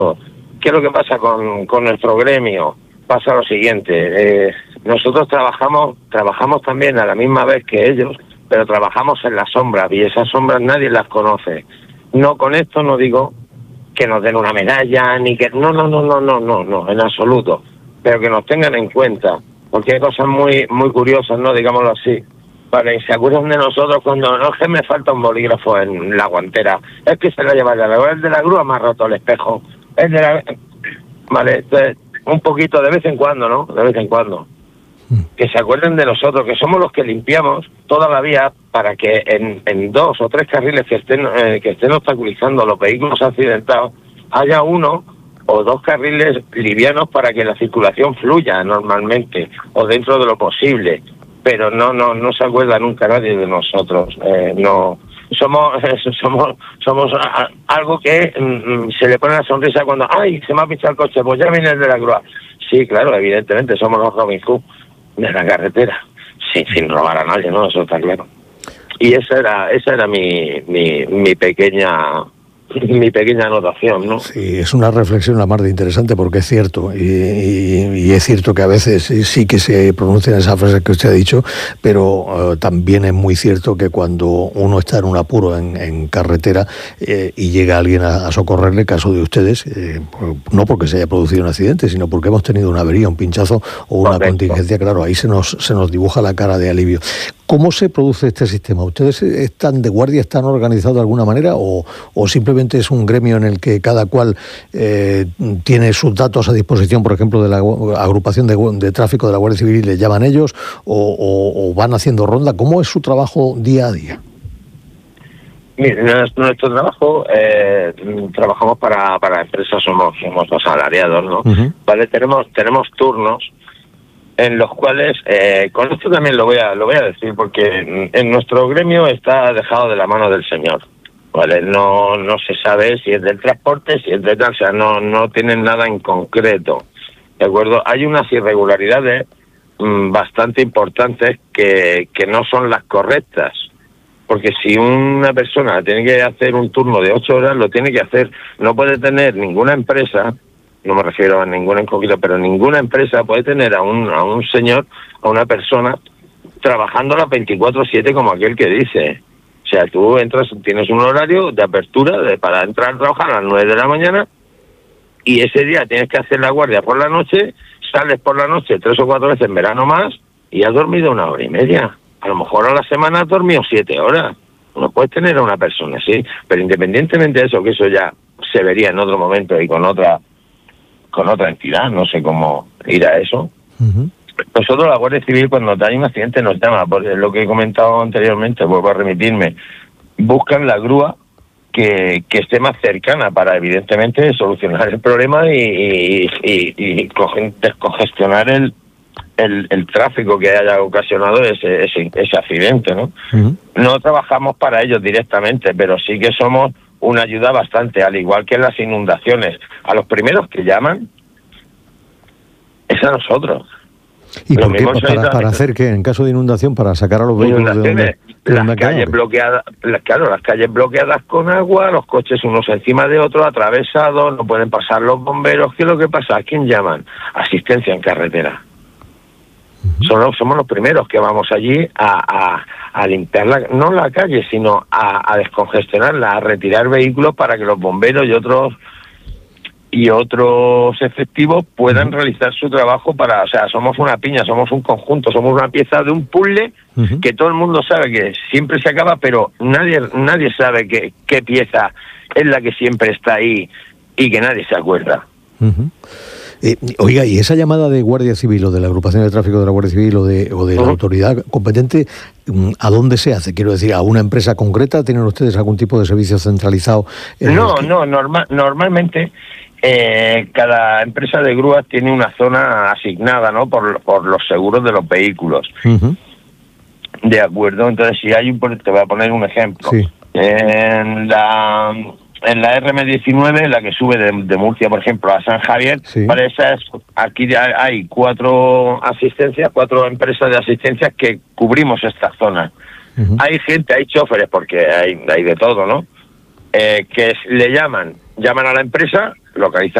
¿Qué es lo que pasa con nuestro gremio? Pasa lo siguiente, nosotros trabajamos también a la misma vez que ellos, pero trabajamos en las sombras, y esas sombras nadie las conoce. No, con esto no digo que nos den una medalla, ni que... No, en absoluto. Pero que nos tengan en cuenta, porque hay cosas muy curiosas, ¿no? Digámoslo así. Vale, y se acuerdan de nosotros cuando no es que me falta un bolígrafo en la guantera, es que se lo lleva el de la grúa me ha roto el espejo, es de la... Vale, entonces, un poquito de vez en cuando, ¿no? De vez en cuando. Que se acuerden de nosotros, que somos los que limpiamos toda la vía para que en 2 o 3 carriles que estén obstaculizando los vehículos accidentados, haya 1 o 2 carriles livianos para que la circulación fluya normalmente, o dentro de lo posible. Pero no se acuerda nunca nadie de nosotros. No somos algo que se le pone la sonrisa cuando ¡ay! Se me ha pinchado el coche, pues ya viene el de la grúa. Sí, claro, evidentemente somos los Robin Hood de la carretera, sin robar a nadie, ¿no? Eso está claro. Y esa era mi pequeña anotación, ¿no? Sí, es una reflexión la más de interesante, porque es cierto, y es cierto que a veces sí que se pronuncian esas frases que usted ha dicho, pero también es muy cierto que cuando uno está en un apuro en carretera y llega alguien a socorrerle, caso de ustedes, no porque se haya producido un accidente, sino porque hemos tenido una avería, un pinchazo o una contingencia, claro, ahí se nos dibuja la cara de alivio. ¿Cómo se produce este sistema? ¿Ustedes están de guardia, están organizados de alguna manera o simplemente es un gremio en el que cada cual tiene sus datos a disposición, por ejemplo, de la agrupación de tráfico de la Guardia Civil y le llaman ellos o van haciendo ronda? ¿Cómo es su trabajo día a día? Mire, nuestro trabajo, trabajamos para empresas, somos asalariados, ¿no? Uh-huh. Vale, tenemos turnos en los cuales, con esto también lo voy a decir, porque en nuestro gremio está dejado de la mano del Señor, ¿vale? No se sabe si es del transporte, si es de tal, o sea, no tienen nada en concreto, ¿de acuerdo? Hay unas irregularidades bastante importantes que no son las correctas, porque si una persona tiene que hacer un turno de 8 horas, lo tiene que hacer, no puede tener ninguna empresa, no me refiero a ninguna en concreto, pero ninguna empresa puede tener a un señor, a una persona, trabajando las 24/7 como aquel que dice. O sea, tú entras, tienes un horario de apertura para entrar a trabajar a las 9 de la mañana y ese día tienes que hacer la guardia por la noche, sales por la noche 3 o 4 veces en verano más y has dormido 1 hora y media. A lo mejor a la semana has dormido 7 horas. No puedes tener a una persona así, pero independientemente de eso, que eso ya se vería en otro momento y con otra entidad, no sé cómo ir a eso. Uh-huh. Nosotros, la Guardia Civil, cuando hay un accidente nos llama, porque lo que he comentado anteriormente, vuelvo a remitirme, buscan la grúa que esté más cercana para, evidentemente, solucionar el problema y descongestionar el tráfico que haya ocasionado ese accidente, ¿no? Uh-huh. No trabajamos para ellos directamente, pero sí que somos una ayuda bastante, al igual que en las inundaciones. A los primeros que llaman es a nosotros. ¿Y por qué? ¿Para hacer qué? En caso de inundación, para sacar a los vehículos de donde las calles bloqueadas, las calles bloqueadas con agua, los coches unos encima de otros, atravesados, no pueden pasar los bomberos. ¿Qué es lo que pasa? ¿A quién llaman? Asistencia en carretera. Uh-huh. Somos los primeros que vamos allí a limpiar no la calle, sino a descongestionarla, a retirar vehículos para que los bomberos y otros efectivos puedan realizar su trabajo o sea, somos una piña, somos un conjunto, somos una pieza de un puzzle que todo el mundo sabe que siempre se acaba, pero nadie sabe qué pieza es la que siempre está ahí y que nadie se acuerda. Uh-huh. Oiga, ¿y esa llamada de Guardia Civil o de la agrupación de tráfico de la Guardia Civil o de la autoridad competente, ¿a dónde se hace? Quiero decir, ¿a una empresa concreta? ¿Tienen ustedes algún tipo de servicio centralizado? Normalmente cada empresa de grúas tiene una zona asignada, ¿no? Por los seguros de los vehículos. Uh-huh. De acuerdo, entonces si hay te voy a poner un ejemplo. Sí. En la RM19, la que sube de Murcia, por ejemplo, a San Javier, sí. Para aquí hay 4 empresas de asistencia que cubrimos esta zona. Uh-huh. Hay choferes, porque hay de todo, ¿no? Que le llaman a la empresa localizan